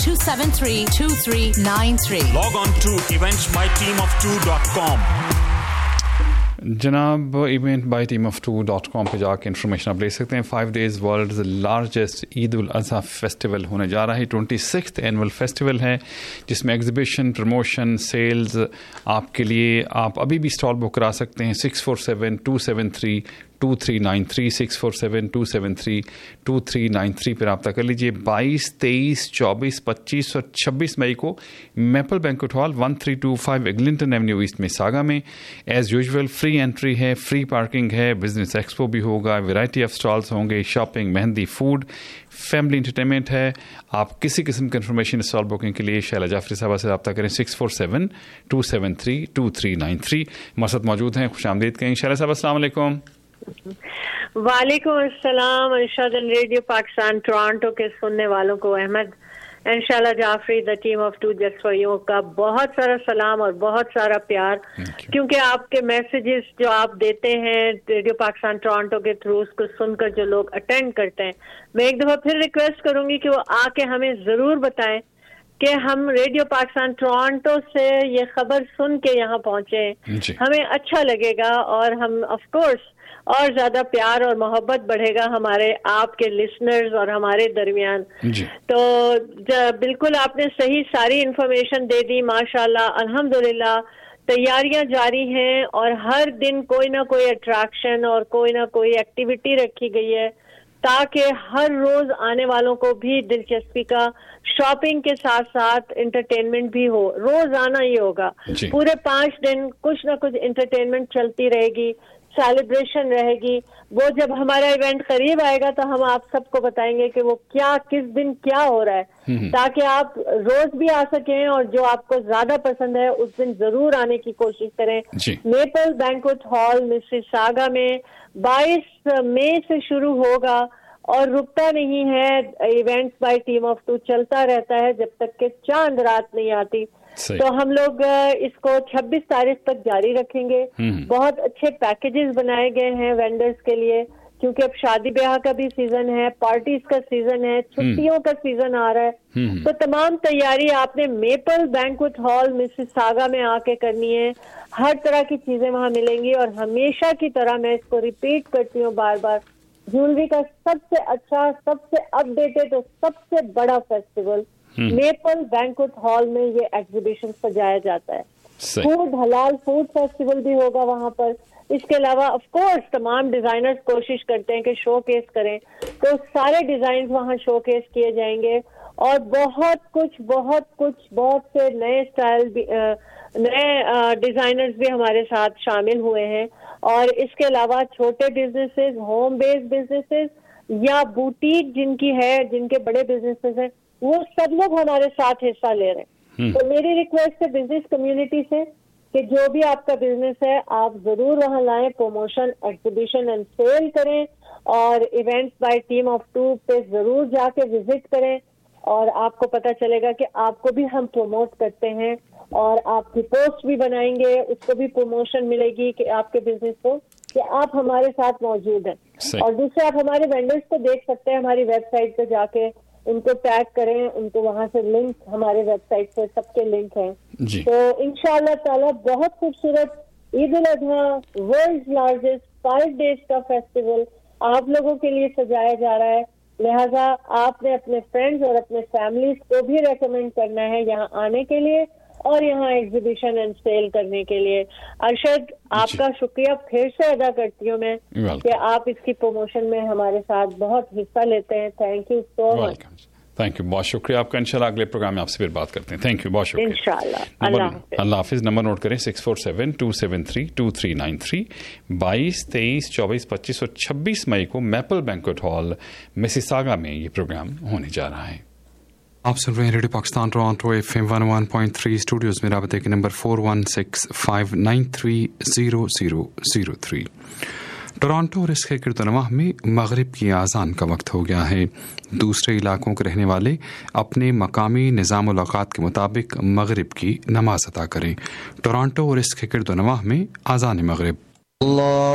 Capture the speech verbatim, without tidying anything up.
two seven three, two three nine three. Log on to events by team of two dot com. जनाब event by team of to dot com पर जाकर information आप ले सकते हैं. Five days world largest Eid ul Azha festival होने जा रहा है. ट्वेंटी सिक्स्थ एनुअल फेस्टिवल है जिसमें एग्जीबिशन, प्रमोशन, सेल्स आपके लिए. आप अभी भी स्टॉल बुक करा सकते हैं. Six four seven to seven three to three nine three six four seven to seven three to three nine three पर रब्ता कर लीजिए. बाईस, तेईस, चौबीस, पच्चीस और छब्बीस मई को maple banquet hall one three to five Eglinton Avenue east मिसागा में एज यूजुअल फ्री एंट्री है, फ्री पार्किंग है. बिजनेस एक्सपो भी होगा, वैरायटी ऑफ स्टॉल्स होंगे, shopping, mehndi, food, family entertainment है. आप किसी किस्म की इन्फॉर्मेशन स्टॉल बुकिंग के लिए शैला जाफरी साहबा से रब्ता करें. Six four seven to seven three to three nine three हमारे साथ मौजूद हैं. खुश आमदीद कहें शैला साहब. अस्सलाम वालेकुम. वालेकुम अस्सलाम. अर्शादन रेडियो पाकिस्तान टोरंटो के सुनने वालों को Ahmad and Shaila Jafri the team of to just for you का बहुत सारा सलाम और बहुत सारा प्यार, क्योंकि आपके मैसेजेस जो आप देते हैं रेडियो पाकिस्तान टोरंटो के थ्रू उसको सुनकर जो लोग अटेंड करते हैं, मैं एक दफा फिर रिक्वेस्ट करूंगी कि वो आके हमें जरूर बताएं कि हम रेडियो पाकिस्तान टोरंटो से ये खबर सुन के यहाँ पहुंचे. हमें अच्छा लगेगा और हम ऑफ कोर्स और ज्यादा प्यार और मोहब्बत बढ़ेगा हमारे आपके लिसनर्स और हमारे दरमियान. तो बिल्कुल आपने सही सारी इन्फॉर्मेशन दे दी. माशाल्लाह, अल्हम्दुलिल्लाह तैयारियां जारी हैं और हर दिन कोई ना कोई अट्रैक्शन और कोई ना कोई एक्टिविटी रखी गई है ताकि हर रोज आने वालों को भी दिलचस्पी का शॉपिंग के साथ साथ एंटरटेनमेंट भी हो. रोज आना ही होगा. पूरे पांच दिन कुछ ना कुछ एंटरटेनमेंट चलती रहेगी, सेलिब्रेशन रहेगी. वो जब हमारा इवेंट करीब आएगा तो हम आप सबको बताएंगे कि वो क्या किस दिन क्या हो रहा है, ताकि आप रोज भी आ सकें और जो आपको ज्यादा पसंद है उस दिन जरूर आने की कोशिश करें. मेपल बैंक्वेट हॉल मिसिसागा में बाईस मई से शुरू होगा और रुकता नहीं है. Events bye team of to चलता रहता है जब तक कि चांद रात नहीं आती. तो हम लोग इसको छब्बीस तारीख तक जारी रखेंगे. बहुत अच्छे पैकेजेस बनाए गए हैं वेंडर्स के लिए, क्योंकि अब शादी ब्याह का भी सीजन है, पार्टीज का सीजन है, छुट्टियों का सीजन आ रहा है. तो तमाम तैयारी आपने मेपल बैंक्वेट हॉल मिसिसागा में आके करनी है. हर तरह की चीजें वहां मिलेंगी और हमेशा की तरह मैं इसको रिपीट करती हूँ बार बार, ज्वेलरी का सबसे अच्छा, सबसे अपडेटेड और सबसे बड़ा फेस्टिवल मेपल बैंक्वेट हॉल में ये एग्जीबिशन सजाया जाता है. फूड, हलाल फूड फेस्टिवल भी होगा वहां पर. इसके अलावा ऑफ कोर्स तमाम डिजाइनर्स कोशिश करते हैं कि शो केस करें, तो सारे डिजाइन वहां शो केस किए जाएंगे और बहुत कुछ बहुत कुछ बहुत से नए स्टाइल भी, नए डिजाइनर्स भी हमारे साथ शामिल हुए हैं. और इसके अलावा छोटे बिजनेसेस, होम बेस्ड बिजनेसेस या बुटीक जिनकी है, जिनके बड़े बिजनेसेस हैं, वो सब लोग हमारे साथ हिस्सा ले रहे हैं. तो मेरी रिक्वेस्ट है बिजनेस कम्युनिटी से कि जो भी आपका बिजनेस है आप जरूर वहां लाएं, प्रमोशन, एग्जीबिशन एंड सेल करें और events bye team of to पे जरूर जाके विजिट करें और आपको पता चलेगा कि आपको भी हम प्रमोट करते हैं और आपकी पोस्ट भी बनाएंगे, उसको भी प्रमोशन मिलेगी कि आपके बिजनेस को कि आप हमारे साथ मौजूद हैं. और दूसरे आप हमारे वेंडर्स को देख सकते हैं हमारी वेबसाइट पे जाके, उनको टैग करें, उनको वहां से लिंक, हमारे वेबसाइट पे सबके लिंक हैं. तो इंशाअल्लाह ताला बहुत खूबसूरत Eid ul Azha world largest five days का फेस्टिवल आप लोगों के लिए सजाया जा रहा है. लिहाजा आपने अपने फ्रेंड्स और अपने फैमिलीज को भी रेकमेंड करना है यहाँ आने के लिए और यहाँ एग्जीबिशन एंड सेल करने के लिए. अरशद, आपका शुक्रिया फिर से अदा करती हूँ मैं कि आप इसकी प्रमोशन में हमारे साथ बहुत हिस्सा लेते हैं. Thank you so much. Thank you, बहुत शुक्रिया आपका. इंशाल्लाह अगले प्रोग्राम में आपसे फिर बात करते हैं. थैंक यू, बहुत शुक्रिया. इंशाल्लाह. अल्लाह हाफिज. नंबर नोट करें six four seven to seven three to three nine three. बाईस, तेईस, चौबीस, पच्चीस और छब्बीस मई को मैपल बैंक्वेट हॉल मिसिसागा में ये प्रोग्राम होने जा रहा है. आप सुन रहे हैं radio Pakistan Toronto F M one one point three. Studios में राबते के number four one six five nine three zero zero zero three. Toronto और इसके गिरदोनवाह में मगरिब की आज़ान का वक्त हो गया है. दूसरे इलाकों के रहने वाले अपने मकामी निज़ाम उल औक़ात के मुताबिक मगरिब की नमाज अदा करें. टोरंटो और इसके गिरदोनवाह में आज़ान मगरिब.